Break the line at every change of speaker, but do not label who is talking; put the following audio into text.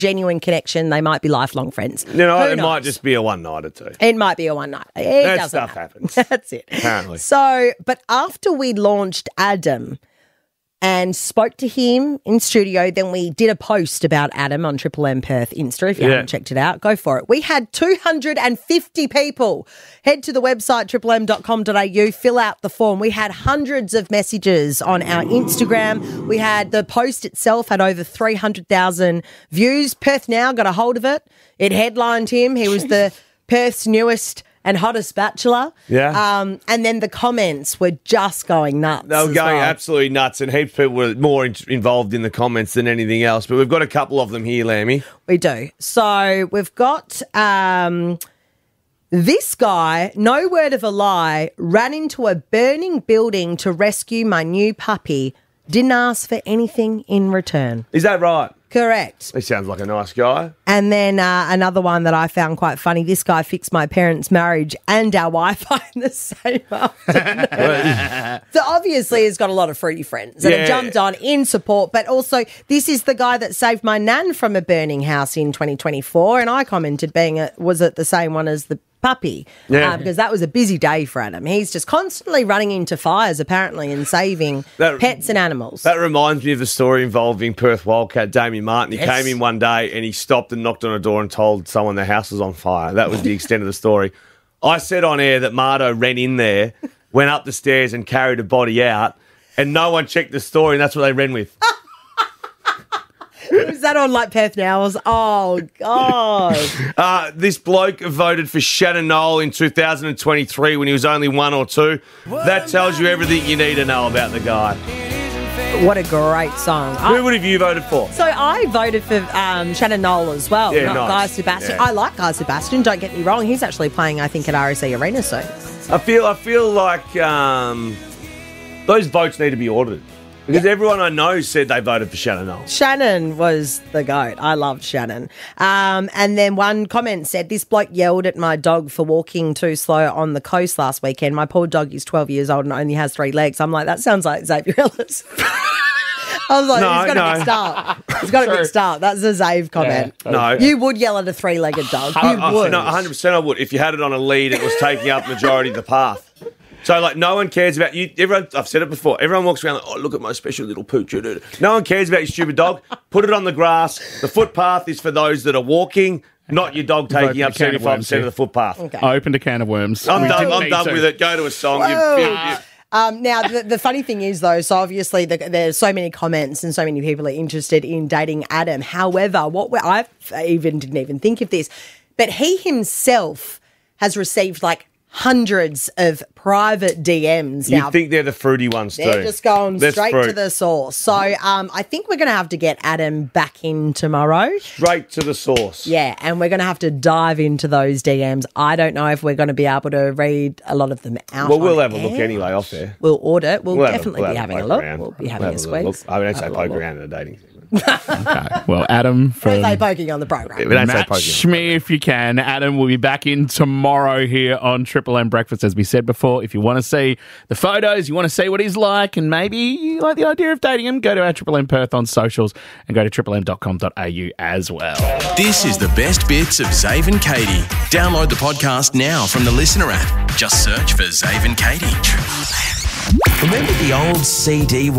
genuine connection. They might be lifelong friends.
You know,
Who
it
knows?
might just be a one-nighter too.
It might be a one night.
That stuff happens.
That's it.
Apparently.
So, but after we launched Adam and spoke to him in studio, then we did a post about Adam on Triple M Perth Insta. If you haven't checked it out, go for it. We had 250 people head to the website triplem.com.au, fill out the form. We had hundreds of messages on our Instagram. We had the post itself had over 300,000 views. Perth Now got a hold of it. It headlined him. He was the Perth's newest and hottest bachelor.
Yeah.
And then the comments were just going nuts.
They were
as
going
well.
absolutely nuts, and heaps of people were more involved in the comments than anything else. But we've got a couple of them here, Lammy.
We do. So we've got this guy, no word of a lie, ran into a burning building to rescue my new puppy. Didn't ask for anything in return.
Is that right?
Correct.
He sounds like a nice guy.
And then another one that I found quite funny. This guy fixed my parents' marriage and our Wi-Fi in the same afternoon. So obviously he's got a lot of fruity friends that have jumped on in support. But also this is the guy that saved my nan from a burning house in 2024. And I commented, was it the same one as the puppy? Because that was a busy day for Adam. He's just constantly running into fires apparently and saving pets and animals.
That reminds me of the story involving Perth Wildcat Damien Martin. He came in one day and he stopped and knocked on a door and told someone their house was on fire. That was the extent of the story. I said on air that Marto ran in there, went up the stairs and carried a body out, and no one checked the story, and that's what they ran with.
Was that on like Perth Now? Oh, God.
This bloke voted for Shannon Noel in 2023 when he was only 1 or 2. That tells you everything you need to know about the guy.
What a great song.
Who would have you voted for?
So I voted for Shannon Noel as well, not Guy Sebastian.
Yeah.
I like Guy Sebastian, don't get me wrong. He's actually playing, I think, at RSC Arena soon.
I feel like those votes need to be audited. Because everyone I know said they voted for Shannon Noel.
Shannon was the GOAT. I loved Shannon. And then one comment said, this bloke yelled at my dog for walking too slow on the coast last weekend. My poor dog is 12 years old and only has 3 legs. I'm like, that sounds like Xavier Ellis. I was like, he's got a mixed up. He's got a mixed up. That's a Zave comment.
Yeah. No.
You would yell at a 3-legged dog. You would.
No, 100% I would. If you had it on a lead, it was taking up majority of the path. So, like, no one cares about you. Everyone, I've said it before. Everyone walks around like, oh, look at my special little pooch. No one cares about your stupid dog. Put it on the grass. The footpath is for those that are walking, not your dog taking up 75% of the footpath.
Okay.
I opened a can of worms.
I'm done with it. Go to a song.
Now, the funny thing is, though, so obviously there's so many comments and so many people are interested in dating Adam. However, I didn't even think of this, but he himself has received like hundreds of private DMs now.
You think they're the fruity ones too?
They're just going straight to the source. So I think we're going to have to get Adam back in tomorrow.
Straight to the source.
Yeah, and we're going to have to dive into those DMs. I don't know if we're going to be able to read a lot of them out.
Well, we'll have
air.
a look anyway off there.
We'll audit. We'll definitely be having a look.
Around.
We'll be having a squeeze.
I don't say poke around in a dating segment.
Okay. Well, Adam from
Don't say poking on the program.
We don't say
Match
poking.
Me If You Can. Adam will be back in tomorrow here on Triple M Breakfast, as we said before. If you want to see the photos, you want to see what he's like, and maybe you like the idea of dating him, go to our Triple M Perth on socials and go to triplem.com.au as well.
This is the best bits of Zave and Katie. Download the podcast now from the Listener app. Just search for Zave and Katie. Remember the old CD